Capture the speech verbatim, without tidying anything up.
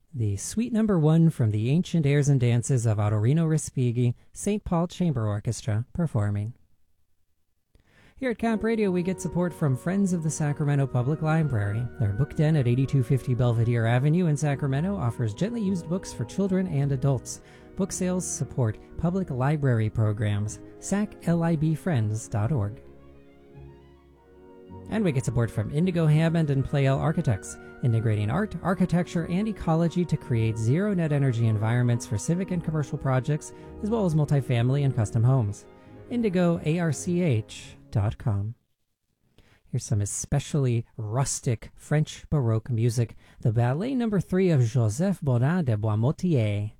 the Suite Number One from the Ancient Airs and Dances of Autorino Respighi, Saint Paul Chamber Orchestra, performing. Here at Camp Radio, we get support from Friends of the Sacramento Public Library. Their book den at eighty-two fifty Belvedere Avenue in Sacramento offers gently used books for children and adults. Book sales support public library programs. sac lib friends dot org. And we get support from Indigo Hammond and Playel Architects, integrating art, architecture, and ecology to create zero net energy environments for civic and commercial projects, as well as multifamily and custom homes. indigo arch dot com. Here's some especially rustic French Baroque music, the Ballet Number Three of Joseph Bodin de Boismotier.